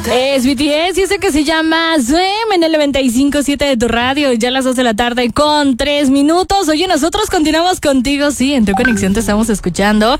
Es BTS y ese que se llama Swim en el 95.7 de tu radio. Ya a las 2 de la tarde con 3 minutos. Oye, nosotros continuamos contigo, sí, en tu conexión te estamos escuchando.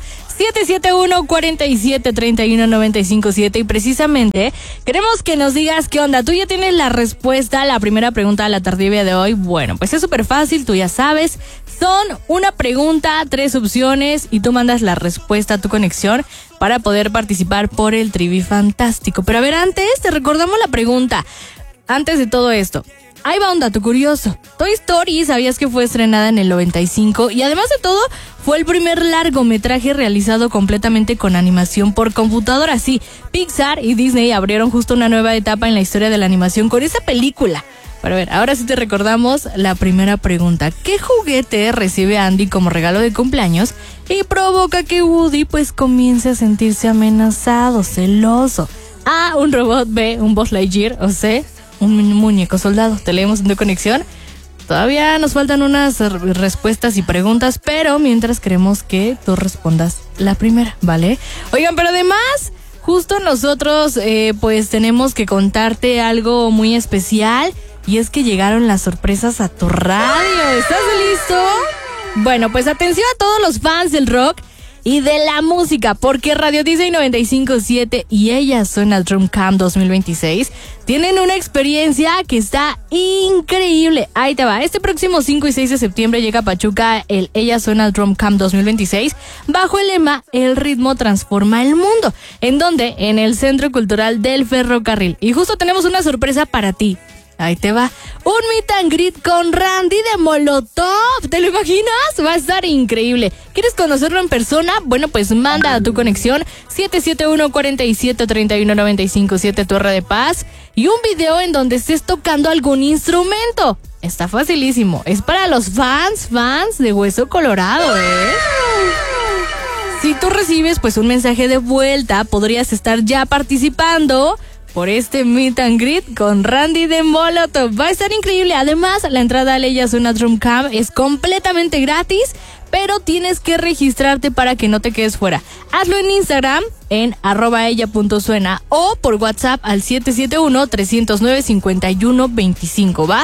771-4731-957 y precisamente queremos que nos digas qué onda. Tú ya tienes la respuesta a la primera pregunta de la tardivia de hoy. Bueno, pues es súper fácil, tú ya sabes. Son una pregunta, 3 opciones y tú mandas la respuesta a tu conexión para poder participar por el Trivi Fantástico. Pero a ver, antes te recordamos la pregunta. Antes de todo esto, ahí va un dato curioso. Toy Story, ¿sabías que fue estrenada en el 95? Y además de todo, fue el primer largometraje realizado completamente con animación por computadora. Sí, Pixar y Disney abrieron justo una nueva etapa en la historia de la animación con esa película. Pero a ver, ahora sí te recordamos la primera pregunta. ¿Qué juguete recibe Andy como regalo de cumpleaños y provoca que Woody pues comience a sentirse amenazado, celoso? A, un robot. B, un Buzz Lightyear. O C, un muñeco soldado. Te leemos en tu conexión. Todavía nos faltan unas respuestas y preguntas, pero mientras queremos que tú respondas la primera, ¿vale? Oigan, pero además, justo nosotros pues tenemos que contarte algo muy especial. Y es que llegaron las sorpresas a tu radio. ¿Estás listo? Bueno, pues atención a todos los fans del rock y de la música, porque Radio Disney 95.7 y Ella Suena Drum Camp 2026 tienen una experiencia que está increíble. Ahí te va. Este próximo 5 y 6 de septiembre llega a Pachuca el Ella Suena Drum Camp 2026 bajo el lema El ritmo transforma el mundo. ¿En dónde? En el Centro Cultural del Ferrocarril. Y justo tenemos una sorpresa para ti. Ahí te va. Un meet and greet con Randy de Molotov. ¿Te lo imaginas? Va a estar increíble. ¿Quieres conocerlo en persona? Bueno, pues manda a tu conexión 771-4731-957 Torre de Paz y un video en donde estés tocando algún instrumento. Está facilísimo. Es para los fans de Hueso Colorado, ¿eh? Si tú recibes pues un mensaje de vuelta, podrías estar ya participando por este meet and greet con Randy de Molotov. Va a estar increíble. Además, la entrada a Ella Suena Drum Camp es completamente gratis, pero tienes que registrarte para que no te quedes fuera. Hazlo en Instagram en @ella.suena o por WhatsApp al 771-309-5125, ¿va?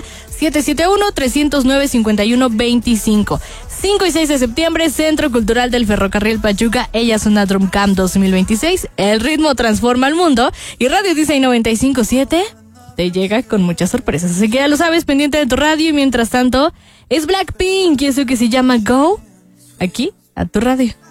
771-309-5125. 5 y 6 de septiembre, Centro Cultural del Ferrocarril Pachuca, Ella Suena Drum Camp 2026. El ritmo transforma el mundo. Y Radio Disney 95.7 te llega con muchas sorpresas. Así que ya lo sabes, pendiente de tu radio. Y mientras tanto, es Blackpink y eso que se llama Go, aquí a tu radio.